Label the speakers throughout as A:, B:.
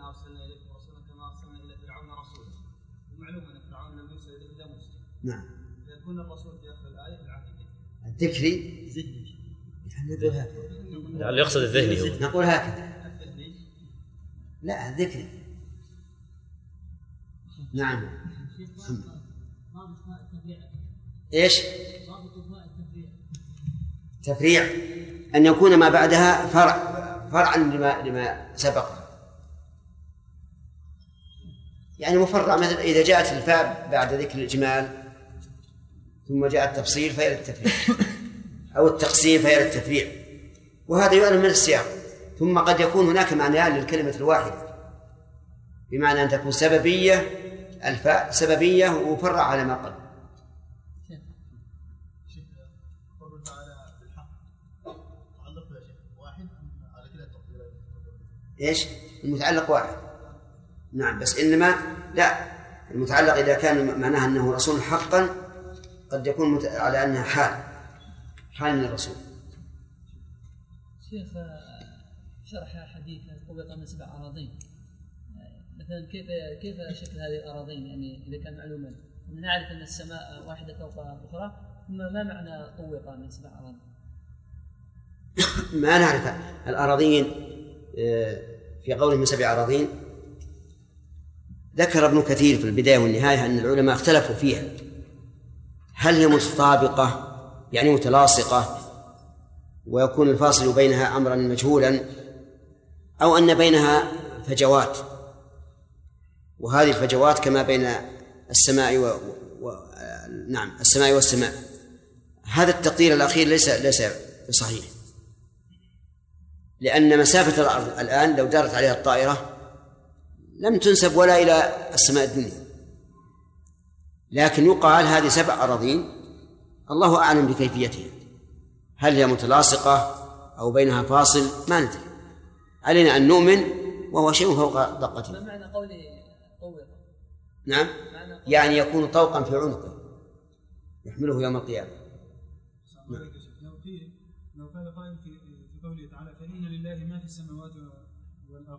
A: إنا أرسلنا إليكم رسولا كما أرسلنا إلى فرعون رسولا، ومعلوم أن فرعون لم يرسل إليه إلا موسى.
B: نعم.
A: فيكون الرسول في آخر الآية العهد
B: الذكري
C: لعل يقصد الذهني هو.
B: نقول هكذا. لا الذكري. نعم. إيش؟ تفريع أن يكون ما بعدها فرعا لما سبق، يعني مفرع. مثل إذا جاءت الفاء بعد ذكر الإجمال ثم جاء التفصيل فهي للتفريع، أو التقسيم فهي للتفريع، وهذا يعلم من السياق. ثم قد يكون هناك معنيان للكلمة الواحدة، بمعنى أن تكون سببية، الفاء سببية ومفرع على ما قبل. إيش؟ المتعلق واحد. نعم، بس إنما لا، المتعلق إذا كان معناها أنه رسول حقا قد يكون على أنها حال من الرسول.
D: شيخ شرح حديث قبض من 7 أراضين، مثلا كيف شكل هذه الأراضين؟ يعني إذا كان معلوما نعرف أن السماء واحدة فوق أخرى، ثم ما معنى طوق من 7 أراضين؟
B: ما نعرف الأراضين. في قوله من 7 أراضين ذكر ابن كثير في البداية والنهاية أن العلماء اختلفوا فيها، هل هي متطابقة يعني متلاصقة ويكون الفاصل بينها أمرا مجهولا، أو أن بينها فجوات، وهذه الفجوات كما بين السماء نعم السماء والسماء. هذا التقدير الأخير ليس بصحيح، لأن مسافة الأرض الآن لو دارت عليها الطائرة لم تنسب ولا إلى السماء الدنيا، لكن يقال هذه 7 أراضين، الله أعلم بكيفيتها، هل هي متلاصقة أو بينها فاصل ما ندري، علينا أن نؤمن وهو شيء فوق دقته.
D: ما معنى قولي طوق؟
B: نعم، يعني يكون طوقا في عنقه يحمله يوم القيامة.
E: لو قال قائل في قوله تعالى فإن لله ما في السماوات والأرض،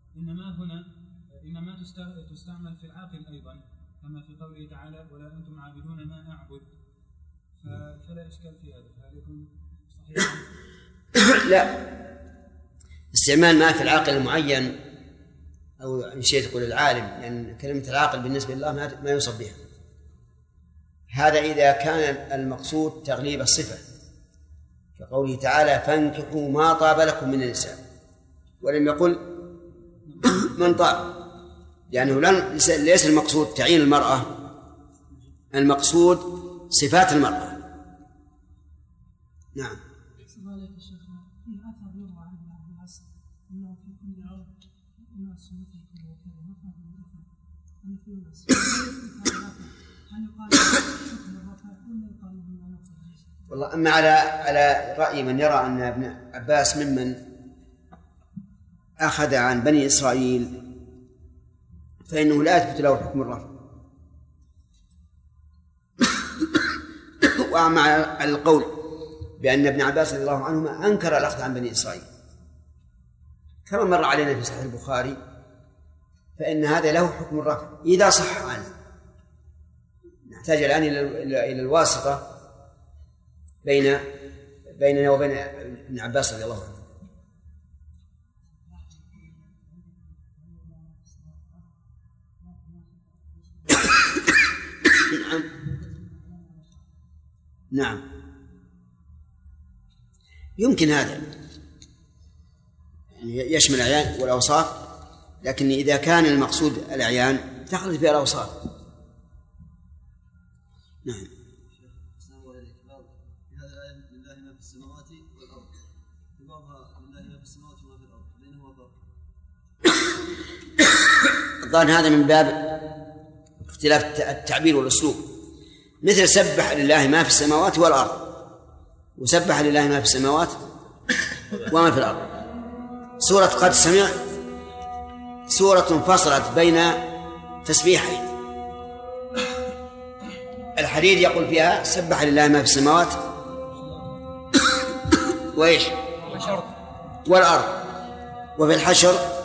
E: إنما تستعمل في العاقل أيضا، كما في قوله تعالى ولا أنتم عابدون ما أعبد، فلا إشكال في هذا، فهل يكون صحيحا؟
B: لا، استعمال ما في العاقل المعين أو إن شئت تقول العالم، لأن كلمة العاقل بالنسبة لله ما يوصف بها. هذا إذا كان المقصود تغليب الصفة، كقوله تعالى فانكحوا ما طاب لكم من النساء، ولم يقل من طاب، لأنه ليس المقصود تعيين المرأة، المقصود صفات المرأة. نعم. والله أما على رأي من يرى أن ابن عباس ممن أخذ عن بني إسرائيل فإنه لا يثبت له حكم الرفع. وأما على القول بأن ابن عباس رضي الله عنهما أنكر الأخذ عن بني إسرائيل كما مر علينا في صحيح البخاري، فإن هذا له حكم الرفع إذا صح عنه. نحتاج الآن إلى الواسطة بيننا وبين ابن عباس رضي الله عنه. نعم يمكن هذا يشمل الأعيان والأوصاف، لكن إذا كان المقصود الأعيان تخرج فيها الأوصاف. نعم. الظاهر هذا من باب اختلاف التعبير والأسلوب، مثل سبح لله ما في السماوات والأرض، وسبح لله ما في السماوات وما في الأرض. سورة قد سمع سورة فصلت بين تسبيحين. الحديد يقول فيها سبح لله ما في السماوات وإيش والأرض، وفي الحشر